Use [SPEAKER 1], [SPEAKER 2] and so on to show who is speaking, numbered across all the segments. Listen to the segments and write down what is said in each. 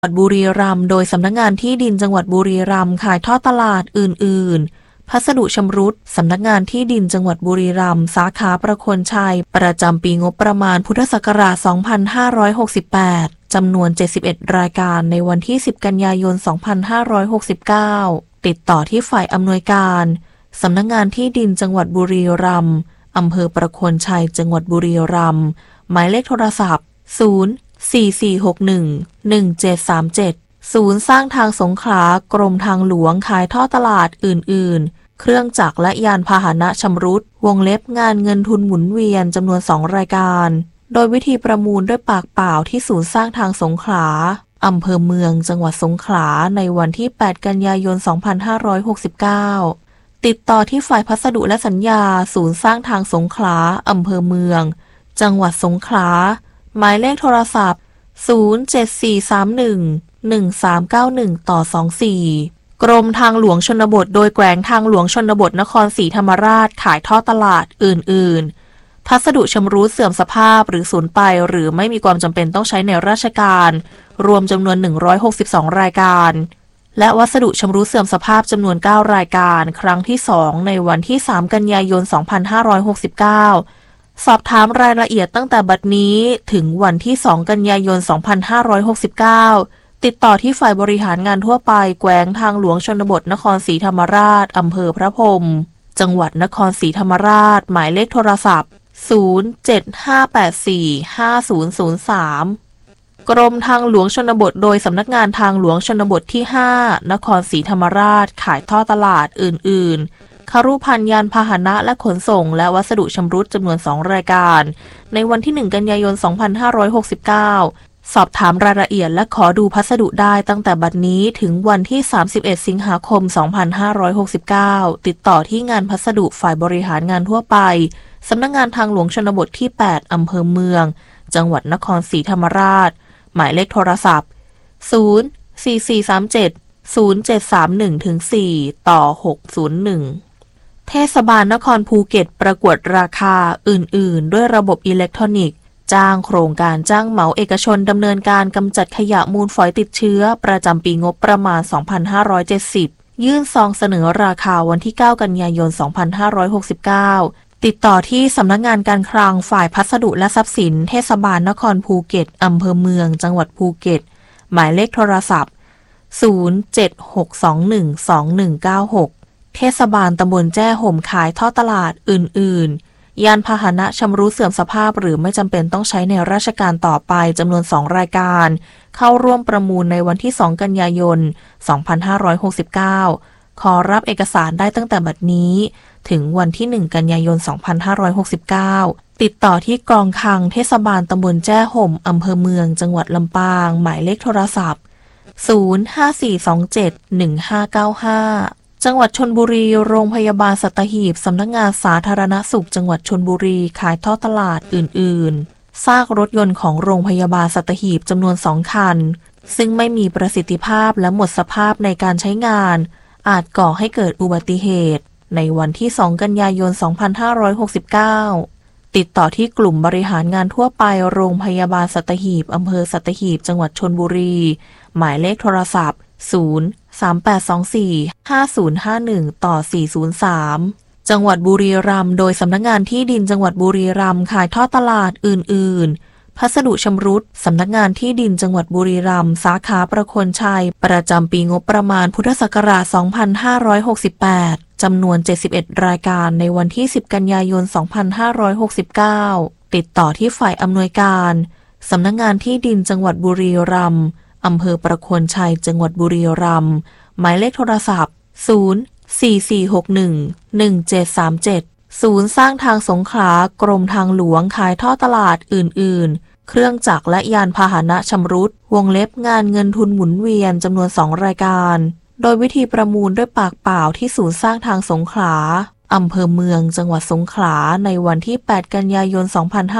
[SPEAKER 1] จังหวัดบุรีรัมย์โดยสำนักงานที่ดินจังหวัดบุรีรัมย์ขายทอดตลาดอื่นๆพัสดุชำรุดสำนักงานที่ดินจังหวัดบุรีรัมย์สาขาประโคนชัยประจำปีงบประมาณพุทธศักราช 2568 จำนวน 71 รายการในวันที่ 10 กันยายน 2569 ติดต่อที่ฝ่ายอำนวยการสำนักงานที่ดินจังหวัดบุรีรัมย์อำเภอประโคนชัยจังหวัดบุรีรัมย์หมายเลขโทรศัพท์ 044611737 ศูนย์สร้างทางสงขลากรมทางหลวงขายท่อตลาดอื่นๆเครื่องจักรและยานพาหนะชำรุดวงเล็บงานเงินทุนหมุนเวียนจำนวน2รายการโดยวิธีประมูลด้วยปากเปล่าที่ศูนย์สร้างทางสงขลาอำเภอเมืองจังหวัดสงขลาในวันที่ 8 กันยายน 2569 ติดต่อที่ฝ่ายพัสดุและสัญญาศูนย์สร้างทางสงขลาอำเภอเมืองจังหวัดสงขลาหมายเลขโทรศัพท์ 074311391-24 กรมทางหลวงชนบทโดยแขวงทางหลวงชนบทนครศรีธรรมราชขายท่อตลาดอื่นๆพัสดุชำรุดเสื่อมสภาพหรือสูญไปหรือไม่มีความจำเป็นต้องใช้ในราชการรวมจำนวน162รายการและวัสดุชำรุดเสื่อมสภาพจำนวน9รายการครั้งที่2ในวันที่3กันยายน 2569สอบถามรายละเอียดตั้งแต่บัดนี้ถึงวันที่2กันยายน 2569 ติดต่อที่ฝ่ายบริหารงานทั่วไปแขวงทางหลวงชนบทนครศรีธรรมราชอำเภอพระพรหมจังหวัดนครศรีธรรมราชหมายเลขโทรศัพท์ 075845003 กรมทางหลวงชนบทโดยสำนักงานทางหลวงชนบทที่ 5 นครศรีธรรมราชขายท่อตลาดอื่นๆครุภัณฑ์ยานพาหนะและขนส่งและวัสดุชำรุดจำนวน2รายการในวันที่1กันยายน 2569 สอบถามรายละเอียดและขอดูพัสดุได้ตั้งแต่บัดนี้ถึงวันที่31สิงหาคม 2569 ติดต่อที่งานพัสดุฝ่ายบริหารงานทั่วไปสำนักงานทางหลวงชนบทที่ 8 อำเภอเมืองจังหวัดนครศรีธรรมราชหมายเลขโทรศัพท์ 044370731-4 ต่อ 601 เทศบาลนครภูเก็ตประกวดราคาอื่นๆด้วยระบบอิเล็กทรอนิกส์จ้างโครงการจ้างเหมาเอกชนดำเนินการกำจัดขยะมูลฝอยติดเชื้อประจำปีงบประมาณ 2570 ยื่นซองเสนอราคาวันที่ 9 กันยายน 2569 ติดต่อที่สำนักงานการคลังฝ่ายพัสดุและทรัพย์สินเทศบาลนครภูเก็ตอำเภอเมืองจังหวัดภูเก็ตหมายเลขโทรศัพท์ 076212196 เทศบาลตำบลแจ้ห่มขายท่อตลาดอื่นๆยานพาหนะชำรุดเสื่อมสภาพหรือไม่จำเป็นต้องใช้ในราชการต่อไปจำนวน2รายการเข้าร่วมประมูลในวันที่2กันยายน 2569 ขอรับเอกสารได้ตั้งแต่บัดนี้ถึงวันที่1กันยายน 2569 ติดต่อที่กองคลังเทศบาลตำบลแจ้ห่มอำเภอเมืองจังหวัดลำปางหมายเลขโทรศัพท์ 054271595 จังหวัดชลบุรีโรงพยาบาลสัตหีบสำนักงานสาธารณสุขจังหวัดชลบุรีขายท่อตลาดอื่นๆซากรถยนต์ของโรงพยาบาลสัตหีบจำนวน2คันซึ่งไม่มีประสิทธิภาพและหมดสภาพในการใช้งานอาจก่อให้เกิดอุบัติเหตุในวันที่2กันยายน 2569 ติดต่อที่กลุ่มบริหารงานทั่วไปโรงพยาบาลสัตหีบอำเภอสัตหีบจังหวัดชลบุรีหมายเลขโทรศัพท์ 038245051 ต่อ 403 จังหวัดบุรีรัมย์โดยสำนักงานที่ดินจังหวัดบุรีรัมย์ขายท่อตลาดอื่นๆพัสดุชำรุดสำนักงานที่ดินจังหวัดบุรีรัมย์สาขาประโคนชัยประจำปีงบประมาณพุทธศักราช 2568 จำนวน 71 รายการในวันที่ 10 กันยายน 2569 ติดต่อที่ฝ่ายอำนวยการสำนักงานที่ดินจังหวัดบุรีรัมย์อำเภอประโคนชัยจังหวัดบุรีรัมย์หมายเลขโทรศัพท์ 044611737 ศูนย์สร้างทางสงขลากรมทางหลวงขายท่อตลาดอื่นๆเครื่องจักรและยานพาหนะชำรุดวงเล็บงานเงินทุนหมุนเวียนจำนวน2รายการโดยวิธีประมูลด้วยปากเปล่าที่ศูนย์สร้างทางสงขลาอำเภอเมืองจังหวัดสงขลาในวันที่ 8 กันยายน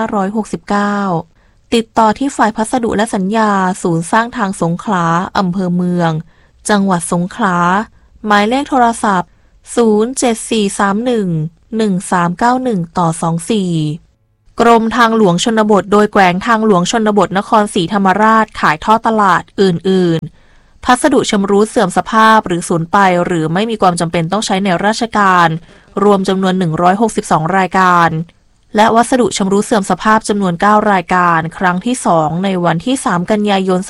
[SPEAKER 1] 2569 ติดต่อที่ฝ่ายพัสดุและสัญญาศูนย์สร้างทางสงขลาอำเภอเมืองจังหวัดสงขลาหมายเลขโทรศัพท์ 074311391 ต่อ 24 กรมทางหลวงชนบทโดยแขวงทางหลวงชนบทนครศรีธรรมราชขายท่อตลาดอื่นๆพัสดุชำรุดเสื่อมสภาพหรือสูญไปหรือไม่มีความจำเป็นต้องใช้ในราชการรวมจำนวน162รายการและวัสดุชำรุดเสื่อมสภาพจำนวน9รายการครั้งที่2ในวันที่3กันยายน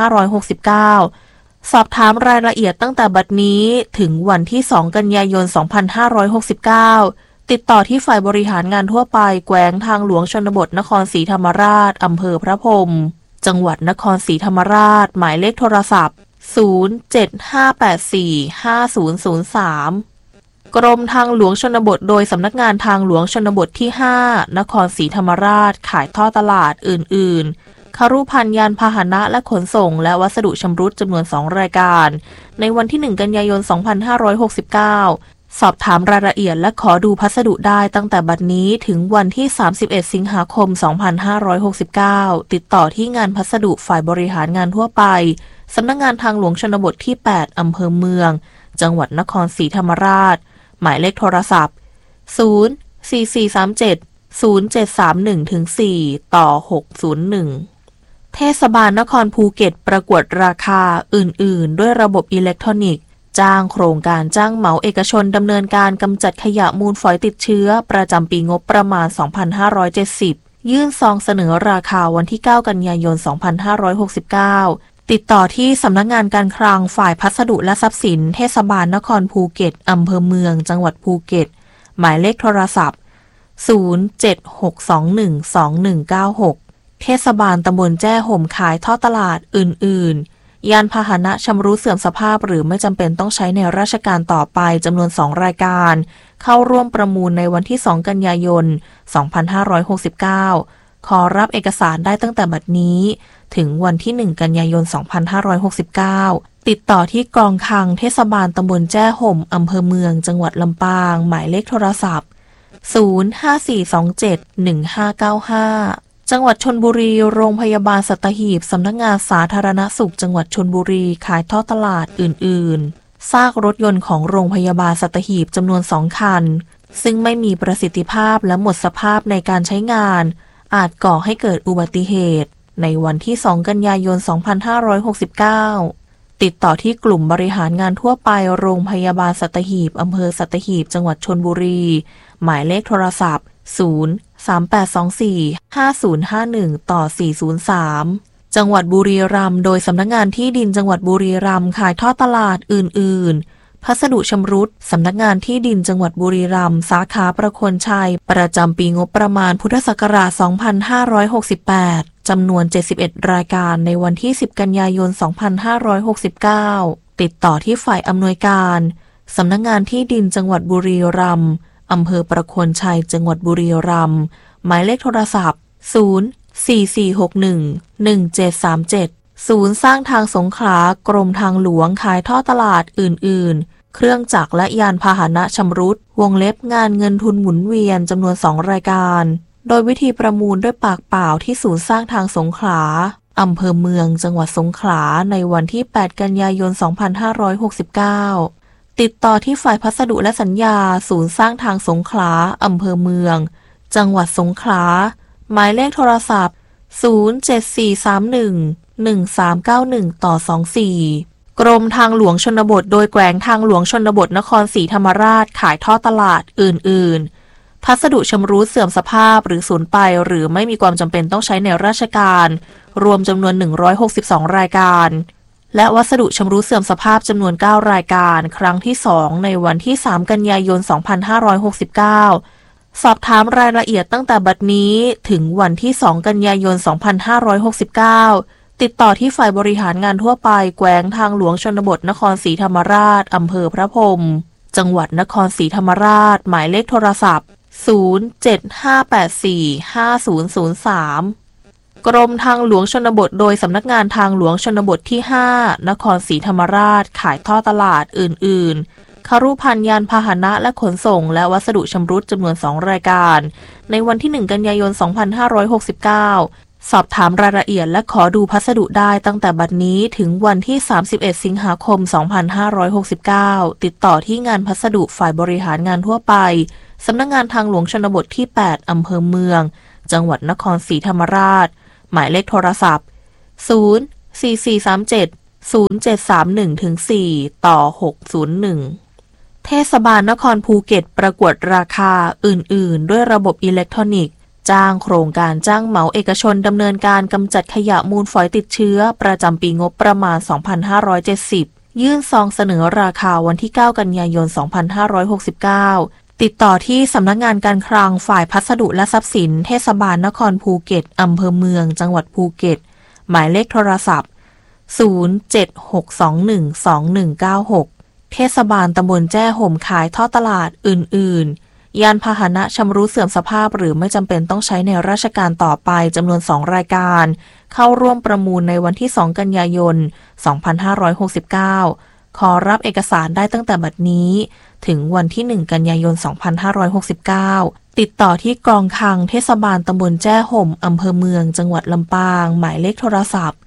[SPEAKER 1] 2569สอบถามรายละเอียดตั้งแต่บัดนี้ถึงวันที่2กันยายน2569ติดต่อที่ฝ่ายบริหารงานทั่วไปแขวงทางหลวงชนบทนครศรีธรรมราชอำเภอพระพรหมจังหวัดนครศรีธรรมราชหมายเลขโทรศัพท์075845003กรมทางหลวงชนบทโดยสำนักงานทางหลวงชนบทที่5นครศรีธรรมราชขายท่อตลาดอื่นๆคารุภัณฑ์ยานพาหนะและขนส่งและวัสดุชำรุดจำนวน2รายการในวันที่1กันยายน2569สอบถามรายละเอียดและขอดูพัสดุได้ตั้งแต่บัดนี้ถึงวันที่31สิงหาคม2569ติดต่อที่งานพัสดุฝ่ายบริหารงานทั่วไปสำนักงานทางหลวงชนบทที่8อำเภอเมืองจังหวัดนครศรีธรรมราชหมายเลขโทรศัพท์044370731-4ต่อ601เทศบาลนครภูเก็ตประกวดราคาอื่นๆด้วยระบบอิเล็กทรอนิกส์จ้างโครงการจ้างเหมาเอกชนดำเนินการกำจัดขยะมูลฝอยติดเชื้อประจำปีงบประมาณ2570ยื่นซองเสนอราคาวันที่9กันยายน2569ติดต่อที่สำนักงานการคลังฝ่ายพัสดุและทรัพย์สินเทศบาลนครภูเก็ตอำเภอเมืองจังหวัดภูเก็ตหมายเลขโทรศัพท์076212196เทศบาลตำบลแจ้ห่มขายท่อตลาดอื่นๆยานพาหนะชำรุดเสื่อมสภาพหรือไม่จำเป็นต้องใช้ในราชการต่อไปจำนวน2รายการเข้าร่วมประมูลในวันที่2กันยายน2569ขอรับเอกสารได้ตั้งแต่บัดนี้ถึงวันที่1กันยายน2569ติดต่อที่กองคลังเทศบาลตำบลแจ้ห่มอำเภอเมืองจังหวัดลำปางหมายเลขโทรศัพท์054271595จังหวัดชลบุรีโรงพยาบาลสัตหีบสำนักงานสาธารณสุขจังหวัดชลบุรีขายท่อตลาดอื่นๆซากรถยนต์ของโรงพยาบาลสัตหีบจำนวน2คันซึ่งไม่มีประสิทธิภาพและหมดสภาพในการใช้งานอาจก่อให้เกิดอุบัติเหตุในวันที่2กันยายน2569ติดต่อที่กลุ่มบริหารงานทั่วไปโรงพยาบาลสัตหีบอำเภอสัตหีบจังหวัดชลบุรีหมายเลขโทรศัพท์038245051ต่อ403จังหวัดบุรีรัมย์โดยสำนักงานที่ดินจังหวัดบุรีรัมย์ขายท่อตลาดอื่นๆพัสดุชำรุดสำนักงานที่ดินจังหวัดบุรีรัมย์สาขาประโคนชัยประจำปีงบประมาณพุทธศักราช2568จำนวน71รายการในวันที่10กันยายน2569ติดต่อที่ฝ่ายอำนวยการสำนักงานที่ดินจังหวัดบุรีรัมย์อำเภอประโคนชัยจังหวัดบุรีรัมย์หมายเลขโทรศัพท์044611737ศูนย์สร้างทางสงขลากรมทางหลวงขายท่อตลาดอื่นๆเครื่องจักรและยานพาหนะชำรุดวงเล็บงานเงินทุนหมุนเวียนจำนวน2รายการโดยวิธีประมูลด้วยปากเปล่าที่ศูนย์สร้างทางสงขลาอำเภอเมืองจังหวัดสงขลาในวันที่8กันยายน2569ติดต่อที่ฝ่ายพัสดุและสัญญาศูนย์สร้างทางสงขลาอำเภอเมืองจังหวัดสงขลาหมายเลขโทรศัพท์074311391ต่อ24กรมทางหลวงชนบทโดยแขวงทางหลวงชนบทนครศรีธรรมราชขายท่อตลาดอื่นๆพัสดุชำรุดเสื่อมสภาพหรือสูญไปหรือไม่มีความจำเป็นต้องใช้ในราชการรวมจำนวน162รายการและวัสดุชำรุดเสื่อมสภาพจำนวน9รายการครั้งที่2ในวันที่3กันยายน2569สอบถามรายละเอียดตั้งแต่บัดนี้ถึงวันที่2กันยายน2569ติดต่อที่ฝ่ายบริหารงานทั่วไปแขวงทางหลวงชนบทนครศรีธรรมราชอำเภอพระพรหมจังหวัดนครศรีธรรมราชหมายเลขโทรศัพท์075845003กรมทางหลวงชนบทโดยสำนักงานทางหลวงชนบทที่5นครศรีธรรมราชขายท่อตลาดอื่นๆคารุภัณฑ์ยานพาหนะและขนส่งและวัสดุชำรุดจำนวน2รายการในวันที่1กันยายน2569สอบถามรายละเอียดและขอดูพัสดุได้ตั้งแต่บัดนี้ถึงวันที่31สิงหาคม2569ติดต่อที่งานพัสดุฝ่ายบริหารงานทั่วไปสำนักงานทางหลวงชนบทที่8อำเภอเมืองจังหวัดนครศรีธรรมราชหมายเลขโทรศัพท์044370731-4ต่อ601เทศบาลนครภูเก็ตประกวดราคาอื่นๆด้วยระบบอิเล็กทรอนิกส์จ้างโครงการจ้างเหมาเอกชนดำเนินการกำจัดขยะมูลฝอยติดเชื้อประจำปีงบประมาณ 2570 ยื่นซองเสนอราคาวันที่ 9 กันยายน 2569 ติดต่อที่สำนักงานการคลังฝ่ายพัสดุและทรัพย์สินเทศบาลนครภูเก็ตอำเภอเมืองจังหวัดภูเก็ตหมายเลขโทรศัพท์076212196เทศบาลตำบลแจ้ห่มขายท่อตลาดอื่นๆยานพาหนะชำรุดเสื่อมสภาพหรือไม่จำเป็นต้องใช้ในราชการต่อไปจำนวน2รายการเข้าร่วมประมูลในวันที่2กันยายน2569ขอรับเอกสารได้ตั้งแต่บัดนี้ถึงวันที่1กันยายน2569ติดต่อที่กองคลังเทศบาลตำบลแจ้ห่มอำเภอเมืองจังหวัดลำปางหมายเลขโทรศัพท์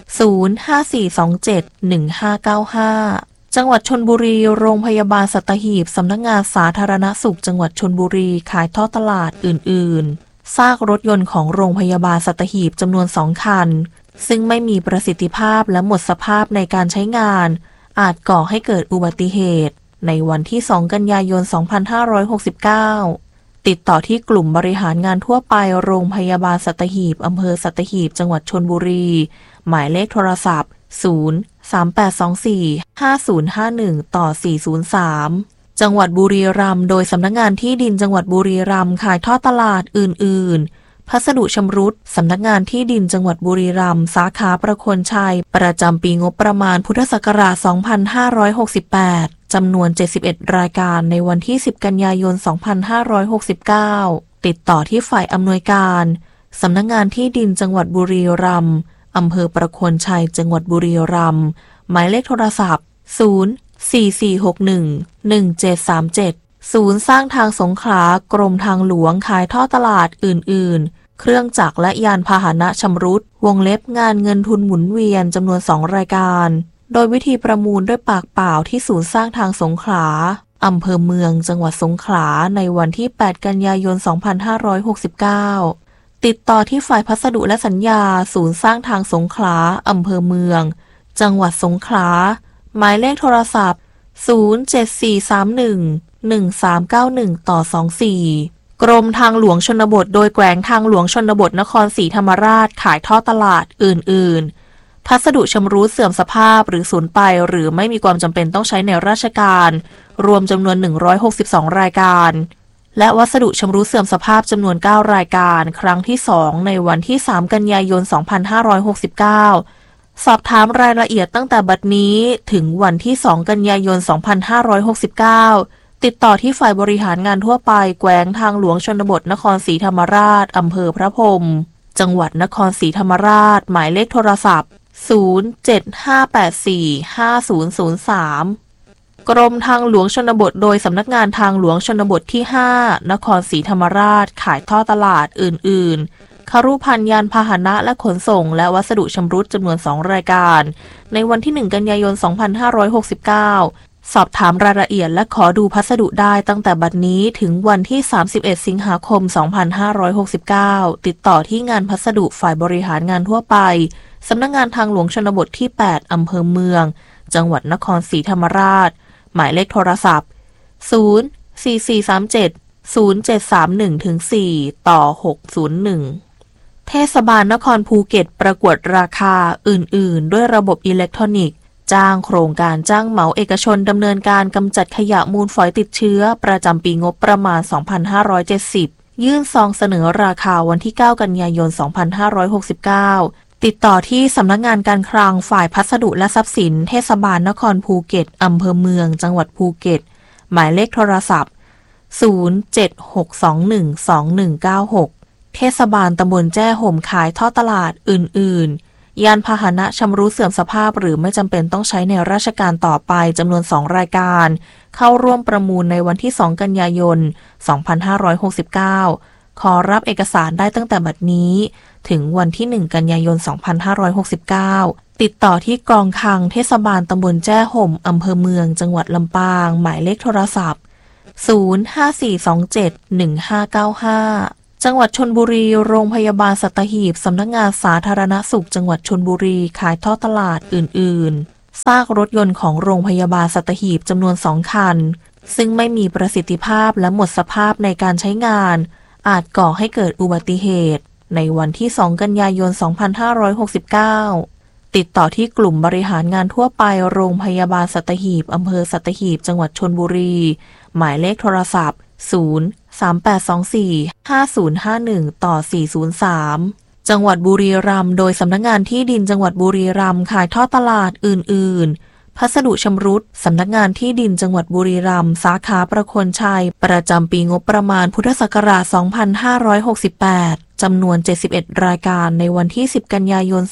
[SPEAKER 1] 054271595จังหวัดชลบุรีโรงพยาบาลสัตหีบสำนักงานสาธารณสุขจังหวัดชลบุรีขายท่อตลาดอื่นๆซากรถยนต์ของโรงพยาบาลสัตหีบจำนวน2คันซึ่งไม่มีประสิทธิภาพและหมดสภาพในการใช้งานอาจก่อให้เกิดอุบัติเหตุในวันที่2กันยายน2569ติดต่อที่กลุ่มบริหารงานทั่วไปโรงพยาบาลสัตหีบอำเภอสัตหีบจังหวัดชลบุรีหมายเลขโทรศัพท์038245051ต่อ403จังหวัดบุรีรัมย์โดยสำนักงานที่ดินจังหวัดบุรีรัมย์ขายท่อตลาดอื่นๆพัสดุชำรุดสำนักงานที่ดินจังหวัดบุรีรัมย์สาขาประโคนชัยประจำปีงบประมาณพุทธศักราช2568จำนวน71รายการในวันที่10กันยายน2569ติดต่อที่ฝ่ายอำนวยการสำนักงานที่ดินจังหวัดบุรีรัมย์อำเภอประโคนชัยจังหวัดบุรีรัมย์หมายเลขโทรศัพท์044611737ศูนย์สร้างทางสงขลากรมทางหลวงขายท่อตลาดอื่นๆเครื่องจักรและยานพาหนะชำรุดวงเล็บงานเงินทุนหมุนเวียนจำนวน2รายการโดยวิธีประมูลด้วยปากเปล่าที่ศูนย์สร้างทางสงขลาอำเภอเมืองจังหวัดสงขลาในวันที่8กันยายน2569ติดต่อที่ฝ่ายพัสดุและสัญญาศูนย์สร้างทางสงขลาอำเภอเมืองจังหวัดสงขลาหมายเลขโทรศัพท์074311391ต่อ24กรมทางหลวงชนบทโดยแขวงทางหลวงชนบทนครศรีธรรมราชขายท่อตลาดอื่นๆพัสดุชำรุดเสื่อมสภาพหรือสูญไปหรือไม่มีความจำเป็นต้องใช้ในราชการรวมจำนวน162รายการและวัสดุชำรุดเสื่อมสภาพจำนวน9รายการครั้งที่2ในวันที่3กันยายน2569สอบถามรายละเอียดตั้งแต่บัดนี้ถึงวันที่2กันยายน2569ติดต่อที่ฝ่ายบริหารงานทั่วไปแขวงทางหลวงชนบทนครศรีธรรมราชอำเภอพระพรหมจังหวัดนครศรีธรรมราชหมายเลขโทรศัพท์075845003กรมทางหลวงชนบทโดยสำนักงานทางหลวงชนบทที่5นครศรีธรรมราชขายท่อตลาดอื่นๆคารุภัณฑ์ยานพาหนะและขนส่งและวัสดุชำรุดจำนวน2รายการในวันที่1กันยายน2569สอบถามรายละเอียดและขอดูพัสดุได้ตั้งแต่บัดนี้ถึงวันที่31สิงหาคม2569ติดต่อที่งานพัสดุฝ่ายบริหารงานทั่วไปสำนักงานทางหลวงชนบทที่8อำเภอเมืองจังหวัดนครศรีธรรมราชหมายเลขโทรศัพท์044370731-4ต่อ601เทศบาลนครภูเก็ตประกวดราคาอื่นๆด้วยระบบอิเล็กทรอนิกส์จ้างโครงการจ้างเหมาเอกชนดำเนินการกำจัดขยะมูลฝอยติดเชื้อประจำปีงบประมาณ 2570 ยื่นซองเสนอราคาวันที่ 9 กันยายน 2569 ติดต่อที่สำนักงานการคลังฝ่ายพัสดุและทรัพย์สินเทศบาลนครภูเก็ตอำเภอเมืองจังหวัดภูเก็ตหมายเลขโทรศัพท์076212196เทศบาลตำบลแจ้ห่มขายท่อตลาดอื่นๆยานพาหนะชำรุดเสื่อมสภาพหรือไม่จำเป็นต้องใช้ในราชการต่อไปจำนวน2รายการเข้าร่วมประมูลในวันที่2กันยายน2569ขอรับเอกสารได้ตั้งแต่บัดนี้ถึงวันที่1กันยายน2569ติดต่อที่กองคลังเทศบาลตำบลแจ้ห่มอำเภอเมืองจังหวัดลำปางหมายเลขโทรศัพท์054271595 จังหวัดชลบุรีโรงพยาบาลสัตหีบสำนักงานสาธารณสุขจังหวัดชลบุรีขายทอดตลาดอื่นๆซากรถยนต์ของโรงพยาบาลสัตหีบจำนวน2 คันซึ่งไม่มีประสิทธิภาพและหมดสภาพในการใช้งานอาจก่อให้เกิดอุบัติเหตุในวันที่2 กันยายน 2569ติดต่อที่กลุ่มบริหารงานทั่วไปโรงพยาบาลสัตหีบอำเภอสัตหีบจังหวัดชลบุรีหมายเลขโทรศัพท์038245051ต่อ403จังหวัดบุรีรัมย์โดยสำนักงานที่ดินจังหวัดบุรีรัมย์ขายทอดตลาดอื่นๆพัสดุชำรุดสำนักงานที่ดินจังหวัดบุรีรัมย์สาขาประโคนชัยประจำปีงบประมาณพุทธศักราช 2568 จำนวน 71 รายการในวันที่ 10 กันยายน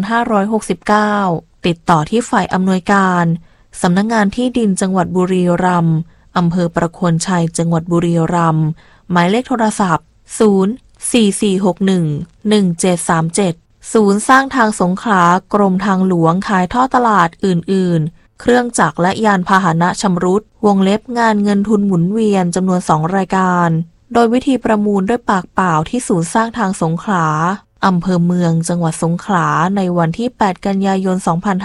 [SPEAKER 1] 2569 ติดต่อที่ฝ่ายอำนวยการสำนักงานที่ดินจังหวัดบุรีรัมย์อำเภอประโคนชัยจังหวัดบุรีรัมย์หมายเลขโทรศัพท์044611737ศูนย์สร้างทางสงขลากรมทางหลวงขายทอดตลาดอื่นๆเครื่องจักรและยานพาหนะชำรุดวงเล็บงานเงินทุนหมุนเวียนจำนวน2 รายการโดยวิธีประมูลด้วยปากเปล่าที่ศูนย์สร้างทางสงขลาอำเภอเมืองจังหวัดสงขลาในวันที่ 8 กันยายน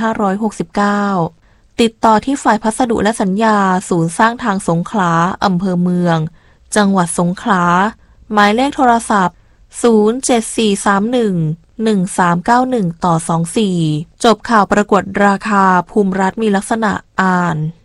[SPEAKER 1] 2569ติดต่อที่ฝ่ายพัสดุและสัญญาศูนย์สร้างทางสงขลาอำเภอเมืองจังหวัดสงขลาหมายเลขโทรศัพท์074311391ต่อ24จบข่าวประกวดราคาภูมิรัฐมีลักษณะอ่าน